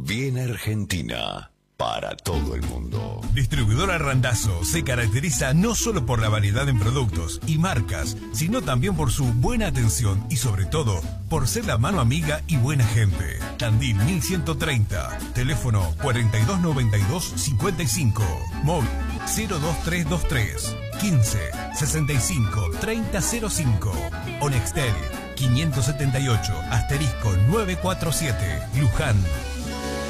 Viene Argentina. Para todo el mundo. Distribuidora Randazzo se caracteriza no solo por la variedad en productos y marcas, sino también por su buena atención y sobre todo por ser la mano amiga y buena gente. Tandil 1130, teléfono 4292-55, móvil 02323 15 65 3005, o Nextel 578 *947, Luján.